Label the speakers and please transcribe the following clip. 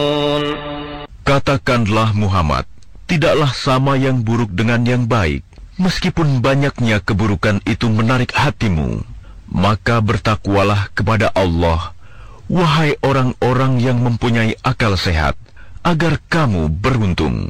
Speaker 1: Katakanlah Muhammad, tidaklah sama yang buruk dengan yang baik. Meskipun banyaknya keburukan itu menarik hatimu, maka bertakwalah kepada Allah, wahai orang-orang yang mempunyai akal sehat, agar kamu beruntung.